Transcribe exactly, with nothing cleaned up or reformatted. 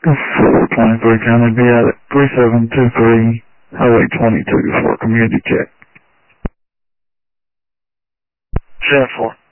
twenty-three County, be at three seven two three Highway twenty-two for a community check. seven four.